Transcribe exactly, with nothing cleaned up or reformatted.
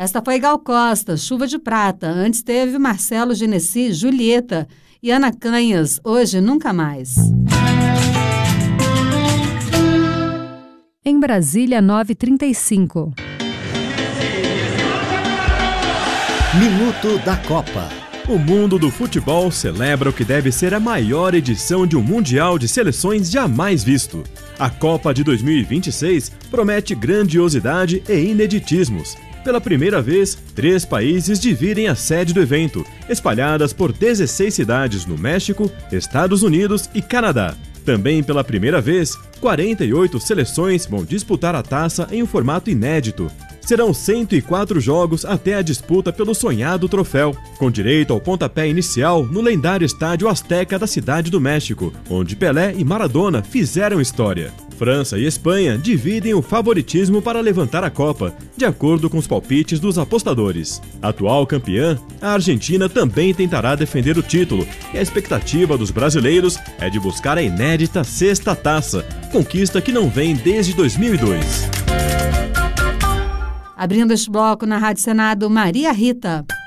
Esta foi Gal Costa, Chuva de Prata. Antes teve Marcelo Genesi, Julieta e Ana Canhas, Hoje Nunca Mais. Em Brasília, nove e trinta e cinco. Minuto da Copa. O mundo do futebol celebra o que deve ser a maior edição de um Mundial de Seleções jamais visto. A Copa de dois mil e vinte e seis promete grandiosidade e ineditismos. Pela primeira vez, três países dividem a sede do evento, espalhadas por dezesseis cidades no México, Estados Unidos e Canadá. Também pela primeira vez, quarenta e oito seleções vão disputar a taça em um formato inédito. Serão cento e quatro jogos até a disputa pelo sonhado troféu, com direito ao pontapé inicial no lendário Estádio Azteca da Cidade do México, onde Pelé e Maradona fizeram história. França e Espanha dividem o favoritismo para levantar a Copa, de acordo com os palpites dos apostadores. Atual campeã, a Argentina também tentará defender o título, e a expectativa dos brasileiros é de buscar a inédita sexta taça, conquista que não vem desde dois mil e dois. Abrindo este bloco na Rádio Senado, Maria Rita.